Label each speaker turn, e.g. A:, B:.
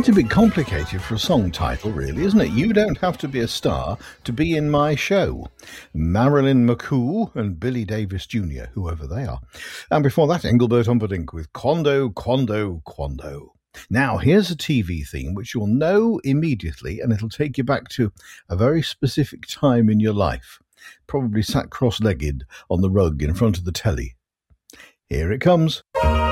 A: It's a bit complicated for a song title, really, isn't it? You don't have to be a star to be in my show. Marilyn McCoo and Billy Davis Jr., whoever they are. And before that, Engelbert Humperdinck with Quando, Quando, Quando. Now, here's a TV theme which you'll know immediately, and it'll take you back to a very specific time in your life. Probably sat cross-legged on the rug in front of the telly. Here it comes.